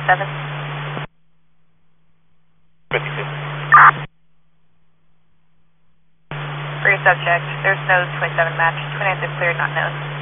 27. 52. For your subject, there's no 27 match. 29 is cleared, not known.